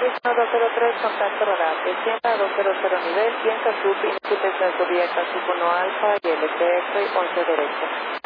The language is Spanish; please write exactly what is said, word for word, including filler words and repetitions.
Arizona dos cero tres, contacto radar. Descienda a dos cero cero nivel, piensa su, Pinochet desde cubierta, Supono Alfa y L T F once derecho.